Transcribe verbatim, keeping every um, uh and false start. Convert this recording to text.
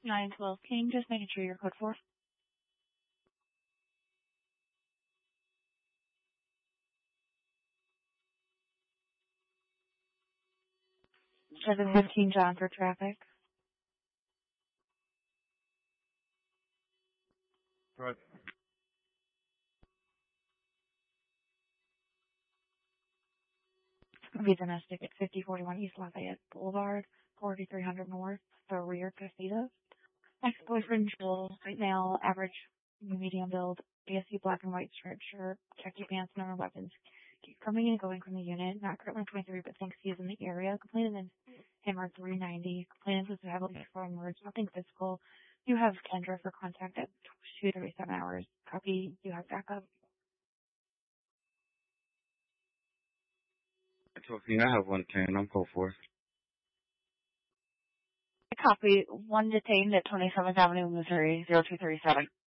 nine twelve King, just making sure you're code four. seven fifteen John for traffic. Right. It's going to be domestic at fifty forty-one East Lafayette Boulevard, forty-three hundred North, the rear Casitas. Ex-boyfriend Joel, white male, average medium build, B S U black and white striped shirt, khaki pants, no weapons. Keep coming and going from the unit, not currently twenty-three, but thinks he is in the area. Complainant is Hammer three ninety. Complainant was heavily performing words, nothing physical. You have Kendra for contact at two thirty-seven hours. Copy, you have backup. Talking, I have one ten. I'm code four. Copy, one detained at twenty-seventh Avenue, Missouri, zero two three seven.